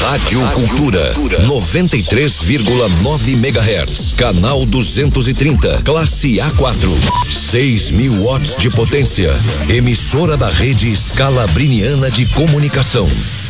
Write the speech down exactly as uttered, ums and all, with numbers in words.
Rádio Cultura, noventa e três vírgula nove megahertz, canal duzentos e trinta, classe A quatro, seis mil watts de potência, emissora da rede Scalabriniana de Comunicação.